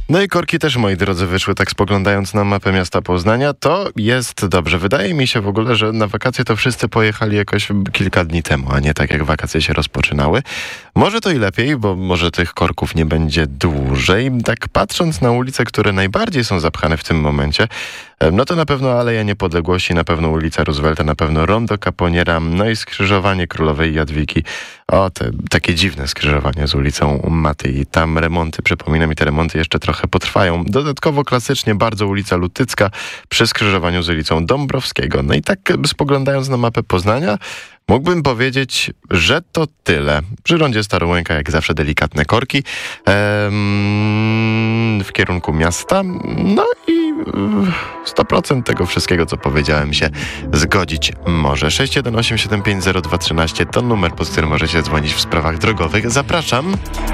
No i korki też, moi drodzy, wyszły, tak spoglądając na mapę miasta Poznania. To jest dobrze. Wydaje mi się w ogóle, że na wakacje to wszyscy pojechali jakoś kilka dni temu, a nie tak jak wakacje się rozpoczynały. Może to i lepiej, bo może tych korków nie będzie dłużej. Tak patrząc na ulice, które najbardziej są zapchane w tym momencie, no to na pewno Aleja Niepodległości, na pewno ulica Roosevelta, na pewno Rondo Caponiera, no i skrzyżowanie Królowej Jadwigi. O, te takie dziwne skrzyżowanie z ulicą Matyi. Tam remonty, przypominam, i te remonty jeszcze trochę potrwają. Dodatkowo klasycznie bardzo ulica Lutycka przy skrzyżowaniu z ulicą Dąbrowskiego. No i tak spoglądając na mapę Poznania, mógłbym powiedzieć, że to tyle. Przy rondzie Starołęka jak zawsze delikatne korki w kierunku miasta. No i 100% tego wszystkiego, co powiedziałem, się zgodzić może. 618750213 to numer, pod którym możecie dzwonić w sprawach drogowych. Zapraszam.